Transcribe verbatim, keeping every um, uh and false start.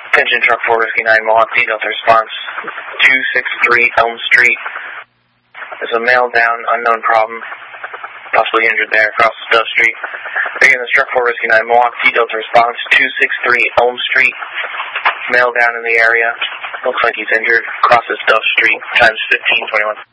Attention Truck four Whiskey nine, Mohawk D Delta response two six three Elm Street. There's a male down, unknown problem, possibly injured there across Dove Street. Again, this Truck four Whiskey nine, Mohawk D Delta response two six three Elm Street. Male down in the area. Looks like he's injured. Crosses Dove Street, times fifteen twenty-one.